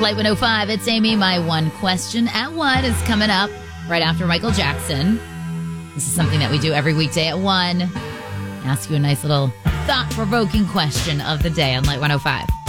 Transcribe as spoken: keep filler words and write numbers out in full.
Light one oh five, it's Amy. My one question at one is coming up right after Michael Jackson. This is something that we do every weekday at one. Ask you a nice little thought-provoking question of the day on Light one oh five.